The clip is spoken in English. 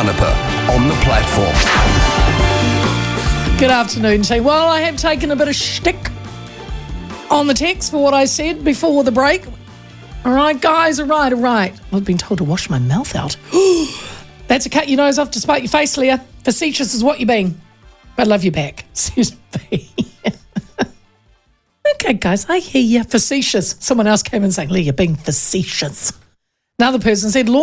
Canepa on the platform. Good afternoon, team. Well, I have taken a bit of shtick on the text for what I said before the break. All right, guys, all right. I've been told to wash my mouth out. That's a cut your nose off to spite your face, Leah. Facetious is what you're being. But I love you back, says B. Okay, guys, I hear you. Facetious. Someone else came in saying, Leah, you're being facetious. Another person said,